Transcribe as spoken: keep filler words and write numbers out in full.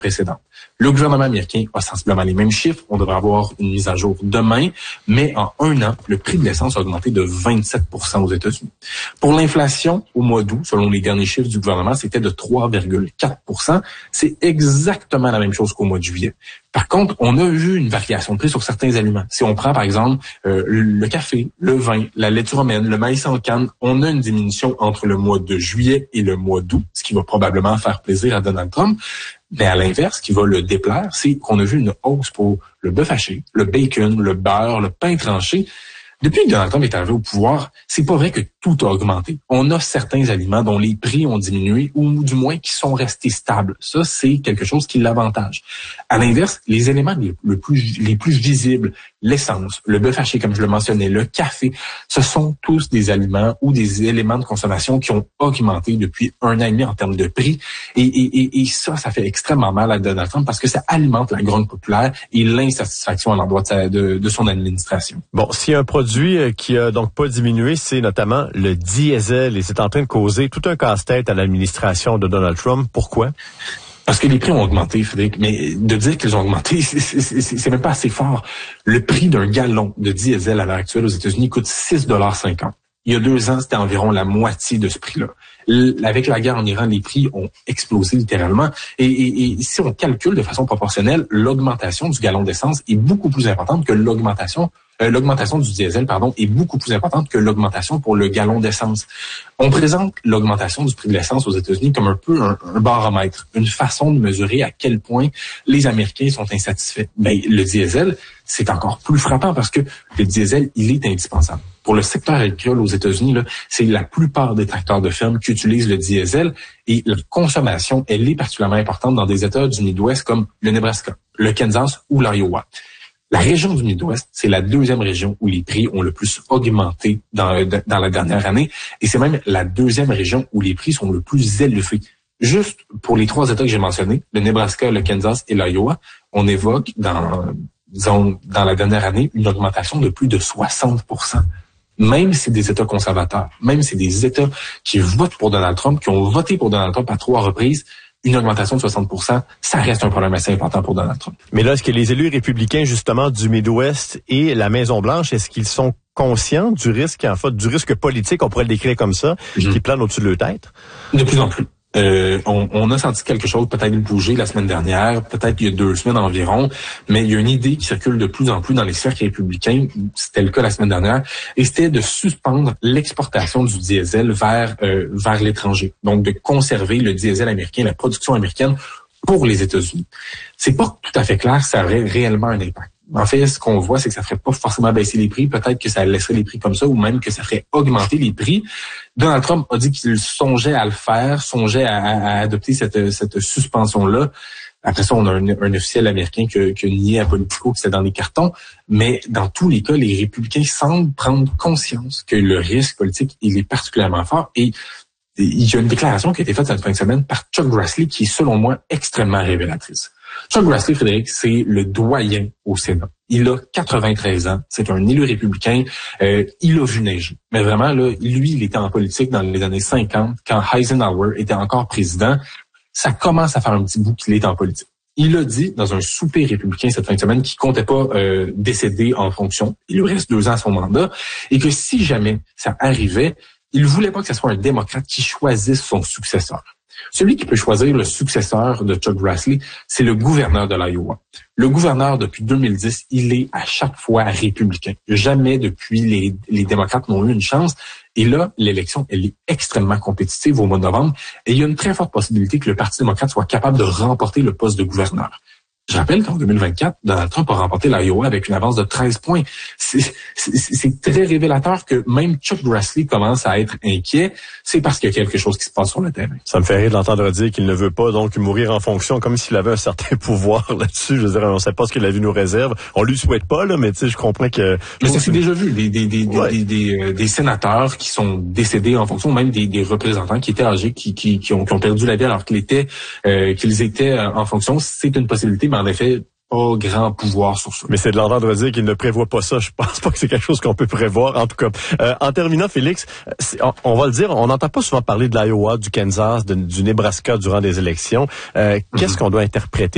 précédentes. Le gouvernement américain a sensiblement les mêmes chiffres. On devrait avoir une mise à jour demain, mais en un an, le prix de l'essence a augmenté de vingt-sept pour cent aux États-Unis. Pour l'inflation, au mois d'août, selon les derniers chiffres du gouvernement, c'était de trois virgule quatre pour cent. C'est exactement la même chose qu'au mois de juillet. Par contre, on a vu une variation de prix sur certains aliments. Si on prend, par exemple, euh, le café, le vin, la laitue romaine, le maïs en canne, on a une diminution entre le mois de juillet et le mois d'août, ce qui va probablement faire plaisir à Donald Trump. Mais à l'inverse, ce qui va le déplaire, c'est qu'on a vu une hausse pour le bœuf haché, le bacon, le beurre, le pain tranché. Depuis que Donald Trump est arrivé au pouvoir, c'est pas vrai que tout a augmenté. On a certains aliments dont les prix ont diminué ou du moins qui sont restés stables. Ça, c'est quelque chose qui l'avantage. À l'inverse, les éléments les, le plus, les plus visibles, l'essence, le bœuf haché, comme je le mentionnais, le café, ce sont tous des aliments ou des éléments de consommation qui ont augmenté depuis un an et demi en termes de prix. Et, et, et, et ça, ça fait extrêmement mal à Donald Trump parce que ça alimente la grogne populaire et l'insatisfaction à l'endroit de, sa, de, de son administration. Bon, s'il y a un produit qui a donc pas diminué, c'est notamment le diesel et c'est en train de causer tout un casse-tête à l'administration de Donald Trump. Pourquoi? Parce que les prix ont augmenté, Frédéric, mais de dire qu'ils ont augmenté, c'est, c'est, c'est, c'est même pas assez fort. Le prix d'un gallon de diesel à l'heure actuelle aux États-Unis coûte six dollars cinquante. Il y a deux ans, c'était environ la moitié de ce prix-là. L- avec la guerre en Iran, les prix ont explosé littéralement. Et, et, et si on calcule de façon proportionnelle, l'augmentation du gallon d'essence est beaucoup plus importante que l'augmentation euh, l'augmentation du diesel, pardon, est beaucoup plus importante que l'augmentation pour le gallon d'essence. On présente l'augmentation du prix de l'essence aux États-Unis comme un peu un, un baromètre, une façon de mesurer à quel point les Américains sont insatisfaits. Ben, le diesel, c'est encore plus frappant parce que le diesel, il est indispensable. Pour le secteur agricole aux États-Unis, là, c'est la plupart des tracteurs de ferme qui utilisent le diesel et la consommation, elle est particulièrement importante dans des États du Midwest comme le Nebraska, le Kansas ou l'Iowa. La région du Midwest, c'est la deuxième région où les prix ont le plus augmenté dans, dans la dernière année et c'est même la deuxième région où les prix sont le plus élevés. Juste pour les trois États que j'ai mentionnés, le Nebraska, le Kansas et l'Iowa, on évoque dans, disons, dans la dernière année une augmentation de plus de soixante pour cent. Même si c'est des États conservateurs, même si c'est des États qui votent pour Donald Trump, qui ont voté pour Donald Trump à trois reprises, une augmentation de soixante pour cent, ça reste un problème assez important pour Donald Trump. Mais là, est-ce que les élus républicains, justement, du Midwest et la Maison-Blanche, est-ce qu'ils sont conscients du risque, en fait, du risque politique, on pourrait le décrire comme ça, mmh. qui plane au-dessus de leur tête? De plus en plus. Euh, on, on a senti quelque chose peut-être bouger la semaine dernière, peut-être il y a deux semaines environ, mais il y a une idée qui circule de plus en plus dans les cercles républicains, c'était le cas la semaine dernière, et c'était de suspendre l'exportation du diesel vers euh, vers l'étranger. Donc de conserver le diesel américain, la production américaine pour les États-Unis. C'est pas tout à fait clair, ça aurait réellement un impact. En fait, ce qu'on voit, c'est que ça ferait pas forcément baisser les prix. Peut-être que ça laisserait les prix comme ça ou même que ça ferait augmenter les prix. Donald Trump a dit qu'il songeait à le faire, songeait à, à adopter cette, cette suspension-là. Après ça, on a un, un officiel américain qui, qui a nié à Politico que c'était dans les cartons. Mais dans tous les cas, les républicains semblent prendre conscience que le risque politique, il est particulièrement fort. Et il y a une déclaration qui a été faite cette fin de semaine par Chuck Grassley qui est, selon moi, extrêmement révélatrice. Chuck Grassley, Frédéric, c'est le doyen au Sénat. Il a quatre-vingt-treize ans. C'est un élu républicain. Euh, il a vu neiger. Mais vraiment, là, lui, il était en politique dans les années cinquante, quand Eisenhower était encore président. Ça commence à faire un petit bout qu'il est en politique. Il a dit dans un souper républicain cette fin de semaine qu'il comptait pas euh, décéder en fonction. Il lui reste deux ans à son mandat. Et que si jamais ça arrivait, il voulait pas que ce soit un démocrate qui choisisse son successeur. Celui qui peut choisir le successeur de Chuck Grassley, c'est le gouverneur de l'Iowa. Le gouverneur, depuis deux mille dix, il est à chaque fois républicain. Jamais depuis les, les démocrates n'ont eu une chance. Et là, l'élection, elle est extrêmement compétitive au mois de novembre. Et il y a une très forte possibilité que le Parti démocrate soit capable de remporter le poste de gouverneur. Je rappelle qu'en deux mille vingt-quatre, Donald Trump a remporté l'Iowa avec une avance de treize points. C'est, c'est, c'est très révélateur que même Chuck Grassley commence à être inquiet. C'est parce qu'il y a quelque chose qui se passe sur le terrain. Ça me fait rire de l'entendre dire qu'il ne veut pas donc mourir en fonction, comme s'il avait un certain pouvoir là-dessus. Je veux dire, on ne sait pas ce que la vie nous réserve. On lui souhaite pas, là, mais tu sais, je comprends que... Mais ça s'est déjà vu. Des, des, des, ouais. des, des, des, des sénateurs qui sont décédés en fonction, même des, des représentants qui étaient âgés, qui, qui, qui, ont, qui ont perdu la vie alors qu'ils étaient, euh, qu'ils étaient en fonction. C'est une possibilité, mais en effet, pas grand pouvoir sur ça. Mais c'est de l'entendre dire qu'il ne prévoit pas ça. Je pense pas que c'est quelque chose qu'on peut prévoir, en tout cas. Euh, en terminant, Félix, on, on va le dire, on n'entend pas souvent parler de l'Iowa, du Kansas, de, du Nebraska durant des élections. Euh, mm-hmm. Qu'est-ce qu'on doit interpréter